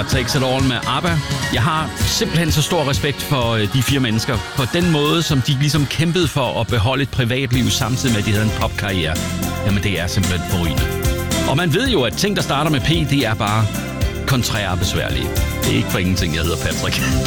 Winner Takes It All med ABBA. Jeg har simpelthen så stor respekt for de 4 mennesker. For den måde, som de ligesom kæmpede for at beholde et privatliv, samtidig med, at de havde en popkarriere. Jamen, det er simpelthen forrygende. Og man ved jo, at ting, der starter med P, det er bare kontrære besværlige. Det er ikke for ingenting, jeg hedder Patrick.